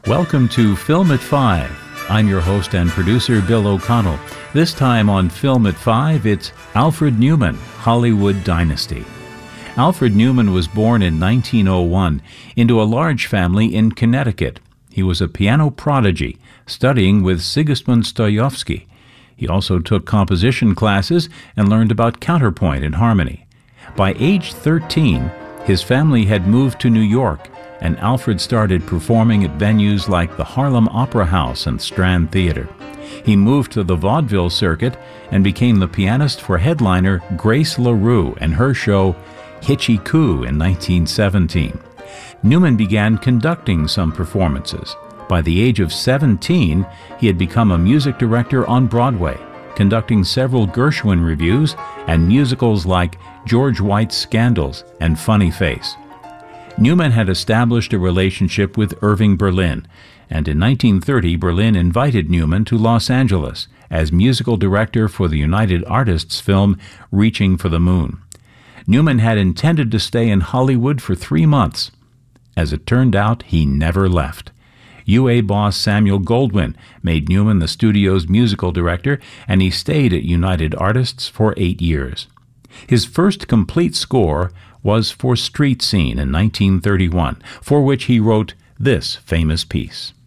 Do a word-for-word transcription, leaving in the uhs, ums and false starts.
Welcome to Film at Five. I'm your host and producer, Bill O'Connell. This time on Film at Five, it's Alfred Newman, Hollywood Dynasty. Alfred Newman was born in nineteen oh one into a large family in Connecticut. He was a piano prodigy, studying with Sigismund Stojowski. He also took composition classes and learned about counterpoint and harmony. By age thirteen, his family had moved to New York, and Alfred started performing at venues like the Harlem Opera House and Strand Theater. He moved to the vaudeville circuit and became the pianist for headliner Grace LaRue and her show Hitchy Coo in nineteen seventeen. Newman began conducting some performances. By the age of seventeen, he had become a music director on Broadway, conducting several Gershwin revues and musicals like George White's Scandals and Funny Face. Newman had established a relationship with Irving Berlin, and in nineteen thirty, Berlin invited Newman to Los Angeles as musical director for the United Artists film Reaching for the Moon. Newman had intended to stay in Hollywood for three months. As it turned out, he never left. U A boss Samuel Goldwyn made Newman the studio's musical director, and he stayed at United Artists for eight years. His first complete score was for Street Scene in nineteen thirty-one, for which he wrote this famous piece.